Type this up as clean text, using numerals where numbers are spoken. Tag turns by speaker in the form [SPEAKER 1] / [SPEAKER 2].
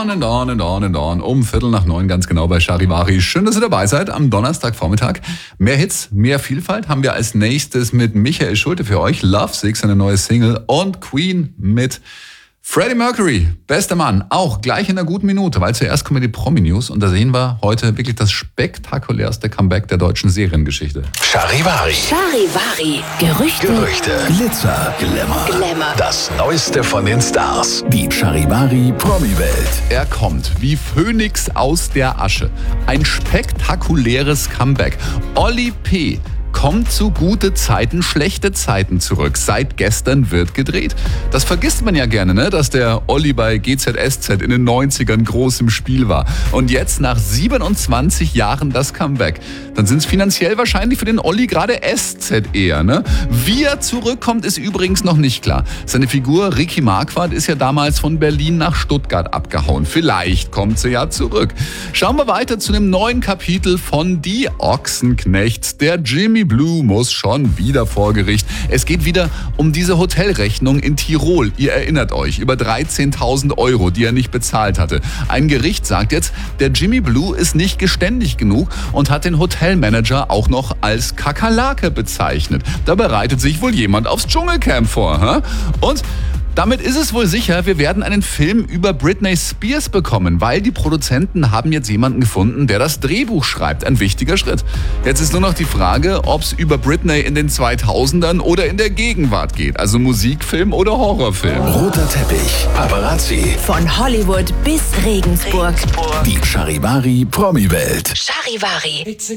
[SPEAKER 1] on and on and on and on. Um 8:45 ganz genau bei Charivari. Schön, dass ihr dabei seid am Donnerstagvormittag. Mehr Hits, mehr Vielfalt haben wir als nächstes mit Michael Schulte für euch. Lovesick, seine neue Single. Und Queen mit Freddie Mercury, bester Mann, auch gleich in einer guten Minute, weil zuerst kommen die Promi-News und da sehen wir heute wirklich das spektakulärste Comeback der deutschen Seriengeschichte.
[SPEAKER 2] Charivari.
[SPEAKER 3] Charivari. Gerüchte.
[SPEAKER 2] Glitzer. Glamour. Das Neueste von den Stars. Die Charivari Promi-Welt.
[SPEAKER 1] Er kommt wie Phönix aus der Asche. Ein spektakuläres Comeback. Olli P. kommt zu gute Zeiten, schlechte Zeiten zurück. Seit gestern wird gedreht. Das vergisst man ja gerne, ne? Dass der Olli bei GZSZ in den 90ern groß im Spiel war. Und jetzt nach 27 Jahren das Comeback. Dann sind es finanziell wahrscheinlich für den Olli gerade SZ eher, ne? Wie er zurückkommt, ist übrigens noch nicht klar. Seine Figur Ricky Marquardt ist ja damals von Berlin nach Stuttgart abgehauen. Vielleicht kommt sie ja zurück. Schauen wir weiter zu einem neuen Kapitel von Die Ochsenknechts. Der Jimmy Blue muss schon wieder vor Gericht. Es geht wieder um diese Hotelrechnung in Tirol. Ihr erinnert euch, über 13.000 Euro, die er nicht bezahlt hatte. Ein Gericht sagt jetzt, der Jimmy Blue ist nicht geständig genug und hat den Hotelmanager auch noch als Kakerlake bezeichnet. Da bereitet sich wohl jemand aufs Dschungelcamp vor. Hä? Und damit ist es wohl sicher, wir werden einen Film über Britney Spears bekommen, weil die Produzenten haben jetzt jemanden gefunden, der das Drehbuch schreibt. Ein wichtiger Schritt. Jetzt ist nur noch die Frage, ob es über Britney in den 2000ern oder in der Gegenwart geht. Also Musikfilm oder Horrorfilm.
[SPEAKER 2] Roter Teppich, Paparazzi.
[SPEAKER 3] Von Hollywood bis Regensburg.
[SPEAKER 2] Die Charivari Promi-Welt.
[SPEAKER 3] Charivari.
[SPEAKER 4] It's a